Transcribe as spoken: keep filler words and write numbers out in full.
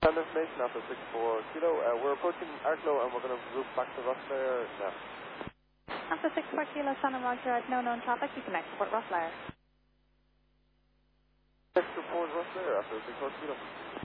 Send information after six four kilo. Uh, we're approaching Arklow and we're going to route back to Rosslare now. After six four kilo, Shannon Roger at no known traffic, you can export Rosslare. Next report Rosslare after six four kilo.